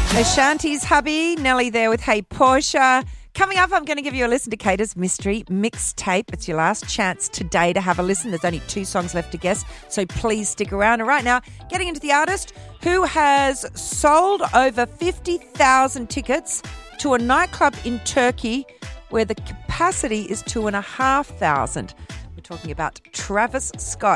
Ashanti's hubby, Nelly there with Hey Portia. Coming up, I'm going to give you a listen to Kata's Mystery Mixtape. It's your last chance today to have a listen. There's only 2 songs left to guess, so please stick around. And right now, getting into the artist who has sold over 50,000 tickets to a nightclub in Turkey where the capacity is 2,500. We're talking about Travis Scott.